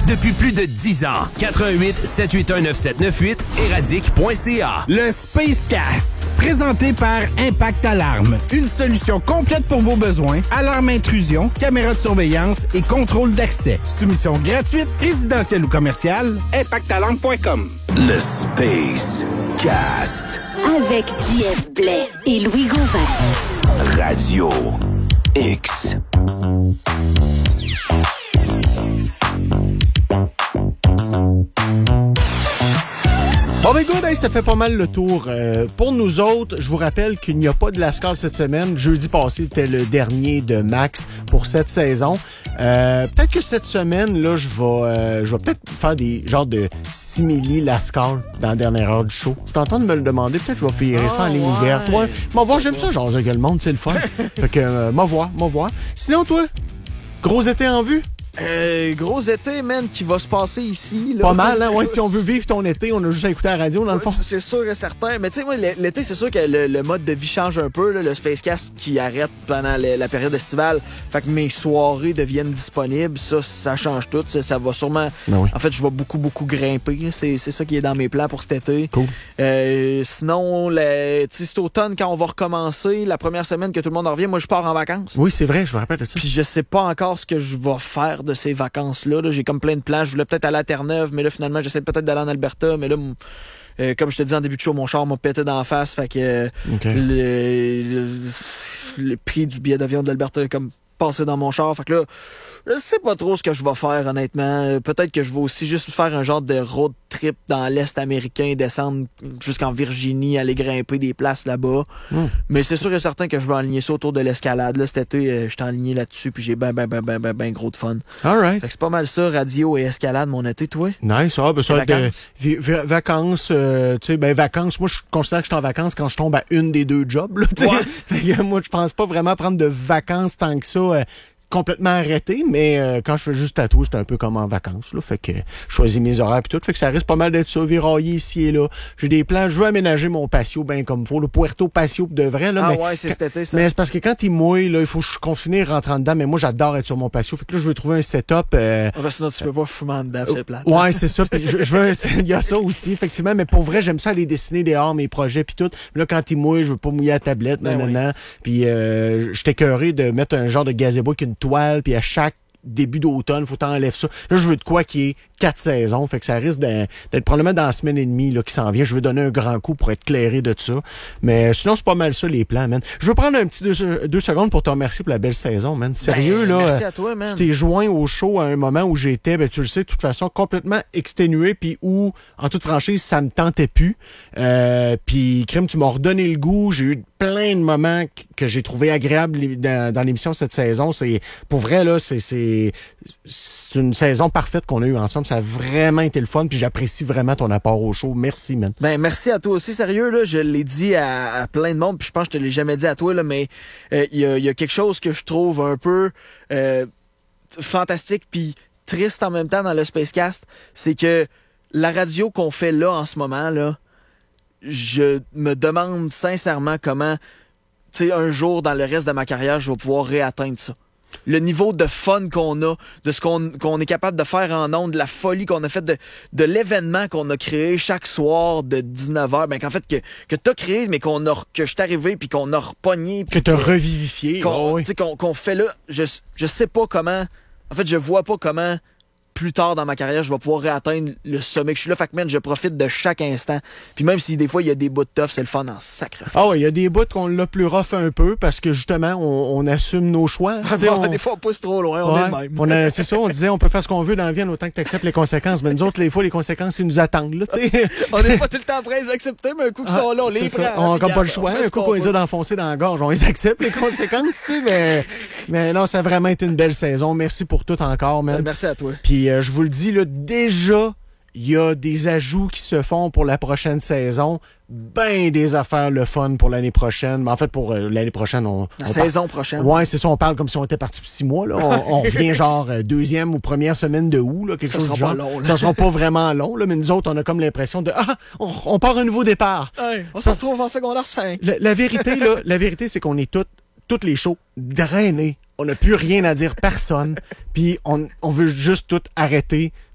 depuis plus de 10 ans. 88 781 9798 et radic.ca. Le Spacecast, présenté par Impact Alarme. Une solution complète pour vos besoins. Alarme intrusion, caméra de surveillance et contrôle d'accès. Soumission gratuite, résidentielle ou commerciale. ImpactAlarme.com. Le Spacecast. Avec JF Blais et Louis Gauvin. Radio X. Bon, ben good, ça fait pas mal le tour. Pour nous autres, je vous rappelle qu'il n'y a pas de Lascar cette semaine. Jeudi passé, c'était le dernier de Max pour cette saison. Peut-être que cette semaine, là, je vais peut-être faire des genres de simili Lascar dans la dernière heure du show. Je t'entends de me le demander. Peut-être que je vais virer ça en ligne ouverte. Ouais. M'en voir, j'aime ça, genre, avec le monde, c'est le fun. Fait que, m'en voir. Sinon, toi, gros été en vue? Gros été, man, qui va se passer ici. Là. Pas mal, hein? Ouais, si on veut vivre ton été, on a juste à écouter la radio, dans le fond. C'est sûr et certain. Mais tu sais, moi, l'été, c'est sûr que le mode de vie change un peu. Là, le Spacecast qui arrête pendant la période estivale. Fait que mes soirées deviennent disponibles. Ça change tout. Ça va sûrement... Ben oui. En fait, je vais beaucoup grimper. C'est ça qui est dans mes plans pour cet été. Cool. Sinon, cet automne, quand on va recommencer, la première semaine que tout le monde en revient, moi, je pars en vacances. Oui, c'est vrai, je me rappelle de ça. Puis je sais pas encore ce que je vais faire de ces vacances-là. Là. J'ai comme plein de plans. Je voulais peut-être aller à Terre-Neuve, mais là, finalement, j'essaie peut-être d'aller en Alberta. Mais là, comme je te dis en début de show, mon char m'a pété d'en face. Fait que Okay. le prix du billet d'avion de l'Alberta est comme passé dans mon char. Fait que là, je sais pas trop ce que je vais faire, honnêtement. Peut-être que je vais aussi juste faire un genre de road trip dans l'Est américain, descendre jusqu'en Virginie, aller grimper des places là-bas. Mais c'est sûr et certain que je vais enligner ça autour de l'escalade. Là, cet été, j'étais enligné là-dessus, puis j'ai ben gros de fun. All right. Fait que c'est pas mal ça, radio et escalade, mon été, toi. Nice. Ah, ben ça, Vacances. Vacances, tu sais, vacances. Moi, je considère que je suis en vacances quand je tombe à une des deux jobs, là, tu sais. Ouais. Fait que moi, je pense pas vraiment prendre de vacances tant que ça. Complètement arrêté, mais quand je fais juste tatouer, j'étais un peu comme en vacances, là. Fait que je choisis mes horaires pis tout. Fait que ça risque pas mal d'être ça, viraillé ici et là. J'ai des plans, je veux aménager mon patio bien comme faut, le Puerto Patio de vrai, là. Ah mais ouais, c'est cet été, ça. Mais c'est parce que quand il mouille, là, il faut que je suis confiné rentrant dedans, mais moi, j'adore être sur mon patio. Fait que là, je veux trouver un setup, Sinon, tu peux pas fumer en dedans, c'est plate. Ouais, c'est ça. Puis je veux, il y a ça aussi, effectivement. Mais pour vrai, j'aime ça aller dessiner dehors mes projets puis tout. Là, quand il mouille, je veux pas mouiller la tablette, nanana. Puis j'étais écœuré de mettre un genre de gazebo avec une toile, puis à chaque début d'automne, faut t'enlèves ça. Là, je veux de quoi qui est 4 saisons. Fait que ça risque d'être probablement dans la semaine et demie là, qui s'en vient. Je veux donner un grand coup pour être clairé de ça. Mais sinon, c'est pas mal ça, les plans, man. Je veux prendre un petit deux secondes pour te remercier pour la belle saison, man. Sérieux, là. Merci à toi, man. Tu t'es joint au show à un moment où j'étais, ben, tu le sais, de toute façon, complètement exténué, puis où, en toute franchise, ça me tentait plus. Puis, crime, tu m'as redonné le goût. J'ai eu plein de moments que j'ai trouvé agréables dans l'émission cette saison. C'est, pour vrai, là, c'est une saison parfaite qu'on a eue ensemble. Ça a vraiment été le fun, puis j'apprécie vraiment ton apport au show. Merci, man. Ben, merci à toi aussi. Sérieux, là, je l'ai dit à plein de monde, puis je pense que je te l'ai jamais dit à toi, là, mais il y a quelque chose que je trouve un peu fantastique puis triste en même temps dans le Spacecast, c'est que la radio qu'on fait là en ce moment, là, je me demande sincèrement comment, tu sais, un jour dans le reste de ma carrière, je vais pouvoir réatteindre ça. Le niveau de fun qu'on a, de ce qu'on est capable de faire en ondes, de la folie qu'on a faite, de l'événement qu'on a créé chaque soir de 19h, ben qu'en fait que t'as créé, mais que je suis arrivé puis qu'on a repogné. Que t'as revivifié. Tu sais, qu'on fait là, je sais pas comment, en fait, je vois pas comment plus tard dans ma carrière, je vais pouvoir réatteindre le sommet que je suis là. Fait que, man, je profite de chaque instant. Puis même si des fois, il y a des bouts de tough, c'est le fun en sacrifice. Ah ouais, il y a des bouts qu'on l'a plus rough un peu parce que justement, on assume nos choix. Des fois, on pousse trop loin, on est de même. C'est ça, on disait, on peut faire ce qu'on veut dans la vie en autant que tu acceptes les conséquences. Mais nous autres, les fois, les conséquences, ils nous attendent, là, tu sais. On n'est pas tout le temps prêts à les accepter, mais un coup qu'ils sont là, on les prend. On n'a encore pas le choix. Un coup qu'on les a d'enfoncer dans la gorge, on les accepte, les conséquences, tu sais. Mais non, ça a vraiment été une belle saison. Merci pour tout encore, man. Merci à toi. Puis je vous le dis, là, déjà, il y a des ajouts qui se font pour la prochaine saison. Ben des affaires le fun pour l'année prochaine. Mais en fait, pour l'année prochaine, saison prochaine. Ouais, c'est ça, on parle comme si on était parti pour 6 mois. Là. On revient genre deuxième ou première semaine de août. Là, quelque chose du genre. Ça sera pas long. Là. Ça sera pas vraiment long, là, mais nous autres, on a comme l'impression de on part un nouveau départ. Ouais, on se retrouve en secondaire 5. La vérité, là, c'est qu'on est toutes les shows drainés. On n'a plus rien à dire personne. Puis on veut juste tout arrêter